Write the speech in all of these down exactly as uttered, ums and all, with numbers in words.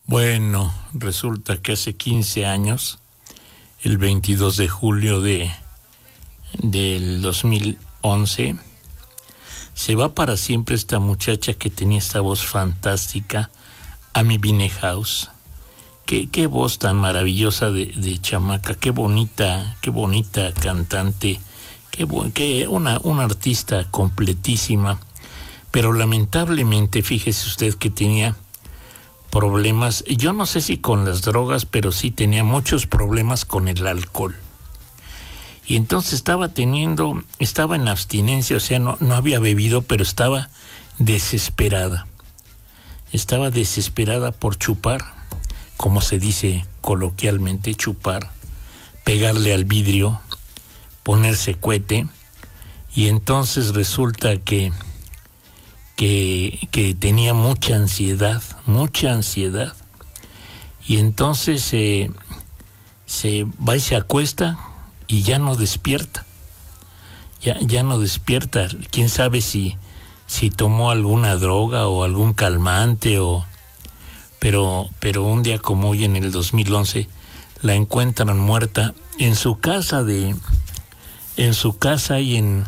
Bueno, resulta que hace quince años, el veintidós de julio de, del dos mil once, se va para siempre esta muchacha que tenía esta voz fantástica, Amy Winehouse. Qué, qué voz tan maravillosa de, de chamaca, qué bonita, qué bonita cantante, qué, qué una, una artista completísima. Pero lamentablemente, fíjese usted que tenía problemas, yo no sé si con las drogas, pero sí tenía muchos problemas con el alcohol. Y entonces estaba teniendo, estaba en abstinencia, o sea, no, no había bebido, pero estaba desesperada. Estaba desesperada por chupar, como se dice coloquialmente, chupar, pegarle al vidrio, ponerse cohete, y entonces resulta que Que, que tenía mucha ansiedad, mucha ansiedad, y entonces eh, se va y se acuesta y ya no despierta, ya, ya no despierta, quién sabe si, si tomó alguna droga o algún calmante, o pero, pero un día como hoy en el dos mil once la encuentran muerta en su casa de, en su casa y en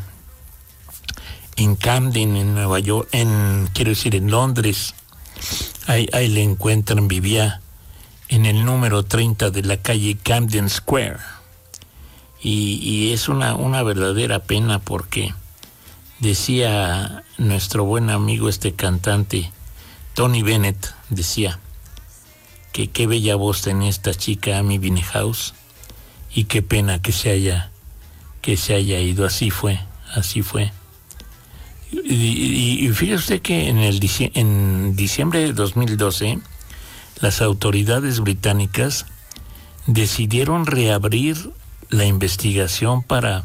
en Camden, en Nueva York, en, quiero decir, en Londres. Ahí, ahí le encuentran, vivía en el número treinta de la calle Camden Square. Y, y es una, una verdadera pena, porque decía nuestro buen amigo, este cantante, Tony Bennett, decía que qué bella voz tenía esta chica, Amy Winehouse, y qué pena que se haya, que se haya ido. Así fue, así fue. Y, y, y fíjese usted que en, el, en diciembre de dos mil doce las autoridades británicas decidieron reabrir la investigación para,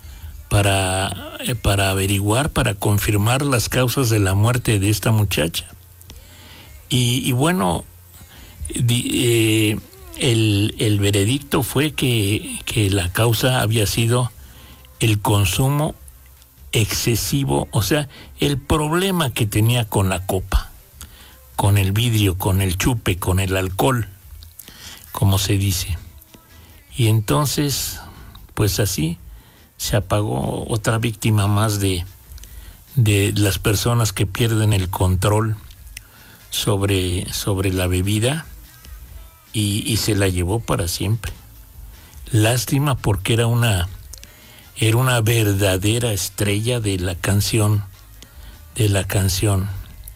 para, eh, para averiguar, para confirmar las causas de la muerte de esta muchacha. Y, y bueno, di, eh, el, el veredicto fue que, que la causa había sido el consumo excesivo, o sea, el problema que tenía con la copa, con el vidrio, con el chupe, con el alcohol, como se dice. Y entonces, pues así se apagó otra víctima más de, de las personas que pierden el control sobre, sobre la bebida, y, y se la llevó para siempre. Lástima, porque era una Era una verdadera estrella de la canción, de la canción.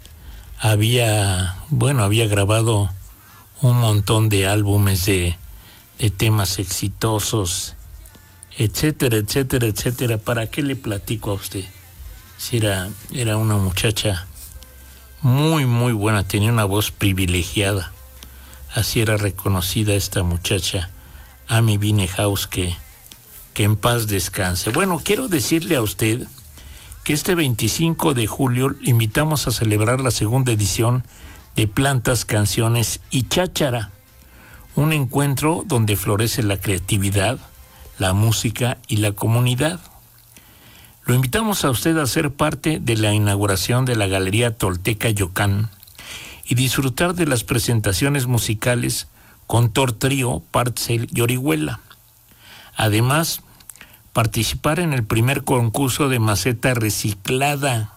Había, bueno, había grabado un montón de álbumes de, de temas exitosos, etcétera, etcétera, etcétera. ¿Para qué le platico a usted? Si era, era una muchacha muy, muy buena, tenía una voz privilegiada. Así era reconocida esta muchacha, Amy Winehouse, que que en paz descanse. Bueno, quiero decirle a usted que este veinticinco de julio invitamos a celebrar la segunda edición de Plantas, Canciones y Cháchara, un encuentro donde florece la creatividad, la música y la comunidad. Lo invitamos a usted a ser parte de la inauguración de la Galería Tolteca Yocán y disfrutar de las presentaciones musicales con Tor Trío, Partzel y Orihuela. Además, participar en el primer concurso de maceta reciclada.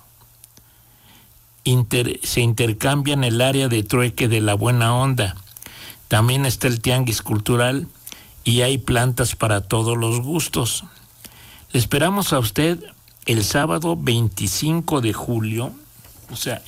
Inter, se intercambia en el área de trueque de La Buena Onda. También está el tianguis cultural y hay plantas para todos los gustos. Le esperamos a usted el sábado veinticinco de julio, o sea,